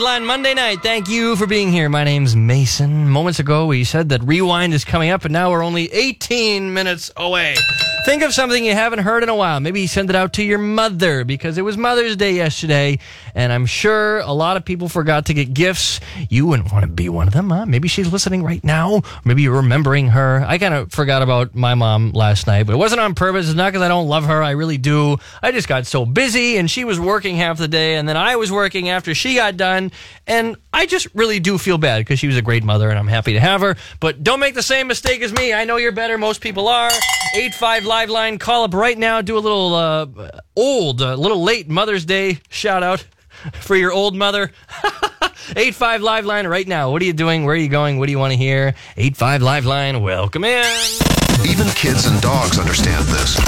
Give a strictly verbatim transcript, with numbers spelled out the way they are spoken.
Liveline Monday night. Thank you for being here. My name's Mason. Moments ago, we said that Rewind is coming up, and now we're only eighteen minutes away. Think of something you haven't heard in a while. Maybe send it out to your mother, because it was Mother's Day yesterday, and I'm sure a lot of people forgot to get gifts. You wouldn't want to be one of them, huh? Maybe she's listening right now. Maybe you're remembering her. I kind of forgot about my mom last night, but it wasn't on purpose. It's not because I don't love her. I really do. I just got so busy, and she was working half the day, and then I was working after she got done, and I just really do feel bad because she was a great mother, and I'm happy to have her. But don't make the same mistake as me. I know you're better. Most people are. eight five Live Line. Call up right now. Do a little uh, old, a little late Mother's Day shout out for your old mother. eight five Live Line right now. What are you doing? Where are you going? What do you want to hear? eight five Live Line. Welcome in. Even kids and dogs understand this.